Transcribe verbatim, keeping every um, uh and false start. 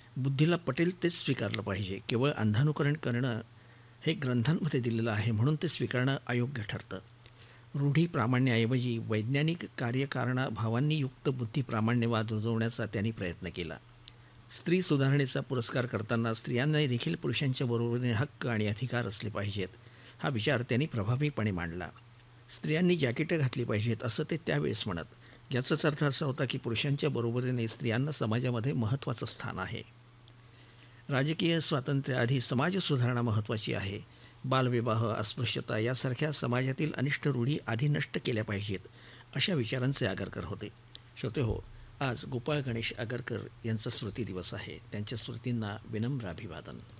बुद्धीला पटेल तेच स्वीकारलं पाहिजे. केवळ अंधानुकरण करणं हे ग्रंथांमध्ये दिलेलं आहे म्हणून ते स्वीकारणं अयोग्य ठरतं. रूढी प्रामाण्याऐवजी वैज्ञानिक कार्यकारणाभावांनी युक्त बुद्धी प्रामाण्यवाद रुजवण्याचा त्यांनी प्रयत्न केला. स्त्री सुधारणेचा पुरस्कार करताना स्त्रियांना देखील पुरुषांच्या बरोबरीने हक्क आणि अधिकार असले पाहिजेत हा विचार त्यांनी प्रभावीपणे मांडला. स्त्रियांनी जॅकेटं घातली पाहिजेत असं ते त्यावेळेस म्हणत. याचाच अर्थ असा होता की पुरुषांच्या बरोबरीने स्त्रियांना समाजामध्ये महत्त्वाचं स्थान आहे. राजकीय स्वातंत्र्याआधी समाज सुधारणा महत्त्वाची आहे. बालविवाह, अस्पृश्यता यासारख्या समाजातील अनिष्ट रूढी आधी नष्ट केल्या पाहिजेत अशा विचारांचे आगरकर होते. श्रोते हो, आज गोपाळ गणेश आगरकर यांचा स्मृती दिवस आहे. त्यांच्या स्मृतींना विनम्र अभिवादन.